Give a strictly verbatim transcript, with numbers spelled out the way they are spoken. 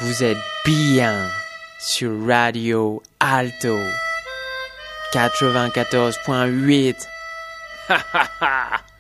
Vous êtes bien sur Radio Alto quatre-vingt-quatorze point huit. Ha ha ha.